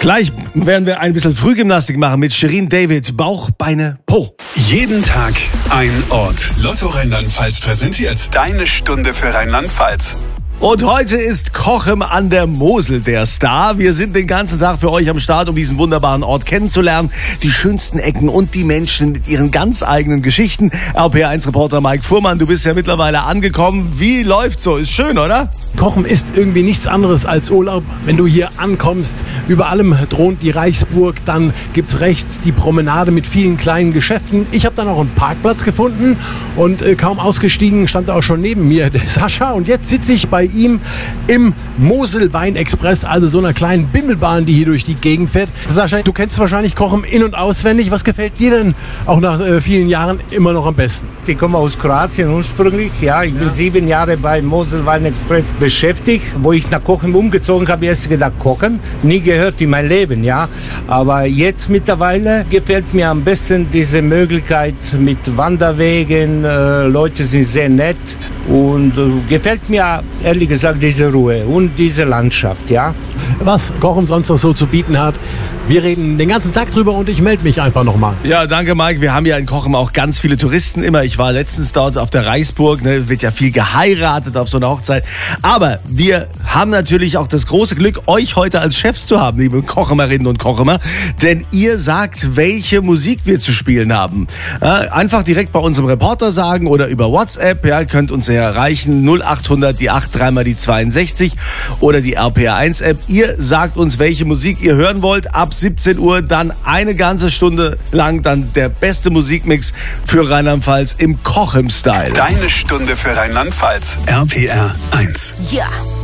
Gleich werden wir ein bisschen Frühgymnastik machen mit Shirin David. Bauch, Beine, Po. Jeden Tag ein Ort. Lotto Rheinland-Pfalz präsentiert deine Stunde für Rheinland-Pfalz. Und heute ist Cochem an der Mosel der Star. Wir sind den ganzen Tag für euch am Start, um diesen wunderbaren Ort kennenzulernen. Die schönsten Ecken und die Menschen mit ihren ganz eigenen Geschichten. RPR1-Reporter Mike Fuhrmann, du bist ja mittlerweile angekommen. Wie läuft's so? Ist schön, oder? Cochem ist irgendwie nichts anderes als Urlaub. Wenn du hier ankommst, über allem thront die Reichsburg, dann gibt's rechts die Promenade mit vielen kleinen Geschäften. Ich habe dann auch einen Parkplatz gefunden und kaum ausgestiegen stand auch schon neben mir der Sascha. Und jetzt sitze ich bei ihm im Mosel-Wein-Express, also so einer kleinen Bimmelbahn, die hier durch die Gegend fährt. Sascha, du kennst wahrscheinlich Cochem in- und auswendig. Was gefällt dir denn auch nach vielen Jahren immer noch am besten? Ich komme aus Kroatien ursprünglich. Ja, ich bin 7 Jahre beim Mosel-Wein-Express beschäftigt. Wo ich nach Cochem umgezogen habe, erst gedacht, Cochem, nie gehört in mein Leben, ja. Aber jetzt mittlerweile gefällt mir am besten diese Möglichkeit mit Wanderwegen. Leute sind sehr nett und gefällt mir ehrlich gesagt diese Ruhe und diese Landschaft, ja. Was Cochem sonst noch so zu bieten hat, wir reden den ganzen Tag drüber und ich melde mich einfach nochmal. Ja, danke Mike. Wir haben ja in Cochem auch ganz viele Touristen immer. Ich war letztens dort auf der Reichsburg, ne, wird ja viel geheiratet auf so einer Hochzeit. Aber wir haben natürlich auch das große Glück, euch heute als Chefs zu haben, liebe Cochemerinnen und Cochemer. Denn ihr sagt, welche Musik wir zu spielen haben. Einfach direkt bei unserem Reporter sagen oder über WhatsApp. Ja, könnt uns ja erreichen 0800 die 8 3 mal die 62 oder die RPR1-App. Ihr sagt uns, welche Musik ihr hören wollt. Ab 17 Uhr dann eine ganze Stunde lang dann der beste Musikmix für Rheinland-Pfalz im Cochem-Style. Deine Stunde für Rheinland-Pfalz. RPR 1. Ja.